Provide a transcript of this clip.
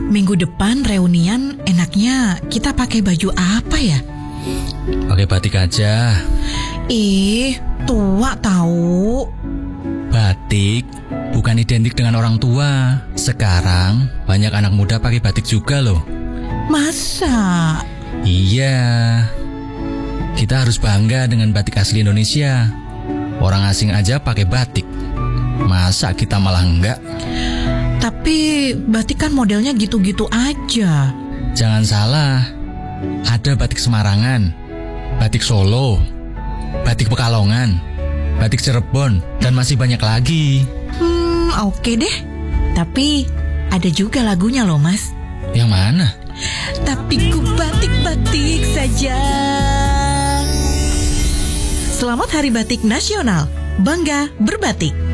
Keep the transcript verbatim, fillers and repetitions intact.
minggu depan reunian enaknya kita pakai baju apa ya? Pakai batik aja. Ih, tua tahu. Batik bukan identik dengan orang tua. Sekarang banyak anak muda pakai batik juga loh. Masa? Iya. Kita harus bangga dengan batik asli Indonesia. Orang asing aja pakai batik. Masa kita malah enggak? Tapi batik kan modelnya gitu-gitu aja. Jangan salah. Ada batik Semarangan, batik Solo, batik Pekalongan, batik Cirebon, dan masih banyak lagi. Hmm, oke deh. Tapi ada juga lagunya loh, Mas. Yang mana? Tapi ku batik-batik saja. Selamat Hari Batik Nasional. Bangga berbatik.